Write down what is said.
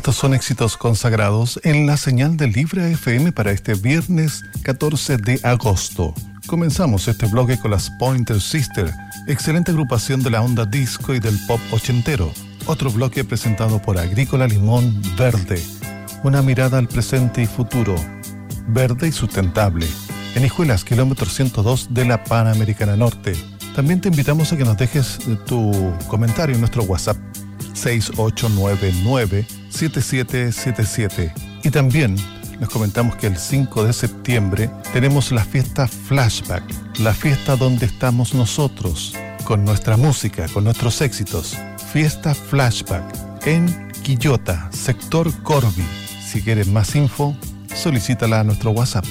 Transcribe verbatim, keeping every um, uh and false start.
Estos son éxitos consagrados en la señal de Libra F M para este viernes catorce de agosto. Comenzamos este bloque con las Pointer Sisters, excelente agrupación de la onda disco y del pop ochentero. Otro bloque presentado por Agrícola Limón Verde, una mirada al presente y futuro, verde y sustentable, en Hijuelas, kilómetro ciento dos de la Panamericana Norte. También te invitamos a que nos dejes tu comentario en nuestro WhatsApp seis ocho nueve nueve siete siete siete siete. Y también les comentamos que el cinco de septiembre tenemos la fiesta Flashback, la fiesta donde estamos nosotros, con nuestra música, con nuestros éxitos. Fiesta Flashback en Quillota, sector Corby. Si quieres más info, solicítala a nuestro WhatsApp